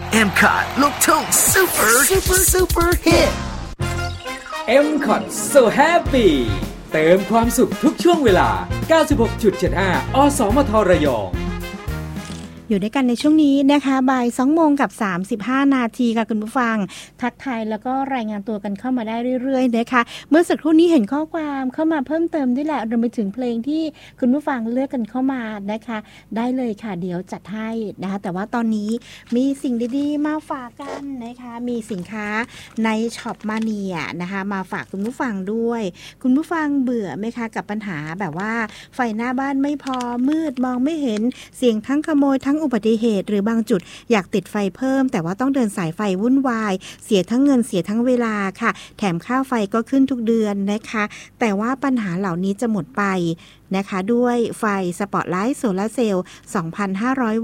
M-Cot ลูกทุ่ง super hit M-Cot so happy เติมความสุขทุกช่วงเวลา 96.75 อสมทระยองอยู่ด้วยกันในช่วงนี้นะคะบ่าย 2:35 นาทีค่ะคุณผู้ฟังทักทายแล้วก็รายงานตัวกันเข้ามาได้เรื่อยๆนะคะเมื่อสักครู่นี้เห็นข้อความเข้ามาเพิ่มเติมด้วยแหละรวมไปถึงเพลงที่คุณผู้ฟังเลือกกันเข้ามานะคะได้เลยค่ะเดี๋ยวจัดให้นะคะแต่ว่าตอนนี้มีสิ่งดีๆมาฝากกันนะคะมีสินค้าในช็อปมาเนียนะคะมาฝากคุณผู้ฟังด้วยคุณผู้ฟังเบื่อไหมคะกับปัญหาแบบว่าไฟหน้าบ้านไม่พอมืดมองไม่เห็นเสียงทั้งขโมยทั้งอุบัติเหตุหรือบางจุดอยากติดไฟเพิ่มแต่ว่าต้องเดินสายไฟวุ่นวายเสียทั้งเงินเสียทั้งเวลาค่ะแถมค่าไฟก็ขึ้นทุกเดือนนะคะแต่ว่าปัญหาเหล่านี้จะหมดไปนะคะด้วยไฟสปอตไลท์โซลาร์เซลล์ 2,500